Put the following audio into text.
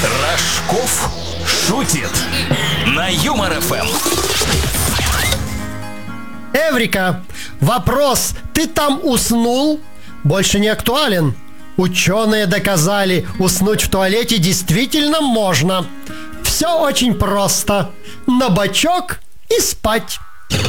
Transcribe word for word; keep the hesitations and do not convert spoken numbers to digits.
Рожков шутит на Юмор эф эм. Эврика, вопрос «ты там уснул?» больше не актуален. Ученые доказали, уснуть в туалете действительно можно. Все очень просто. На бочок и спать.